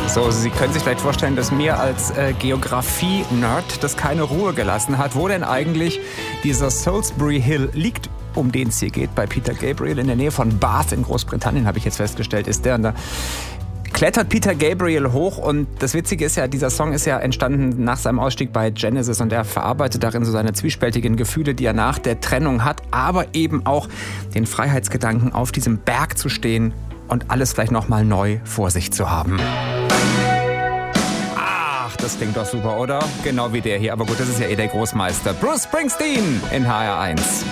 So, Sie können sich vielleicht vorstellen, dass mir als Geografie-Nerd das keine Ruhe gelassen hat. Wo denn eigentlich dieser Salisbury Hill liegt, um den es hier geht, bei Peter Gabriel in der Nähe von Bath in Großbritannien, habe ich jetzt festgestellt, ist der. Und da klettert Peter Gabriel hoch und das Witzige ist ja, dieser Song ist ja entstanden nach seinem Ausstieg bei Genesis und er verarbeitet darin so seine zwiespältigen Gefühle, die er nach der Trennung hat, aber eben auch den Freiheitsgedanken, auf diesem Berg zu stehen und alles vielleicht nochmal neu vor sich zu haben. Ach, das klingt doch super, oder? Genau wie der hier, aber gut, das ist ja eh der Großmeister. Bruce Springsteen in HR1.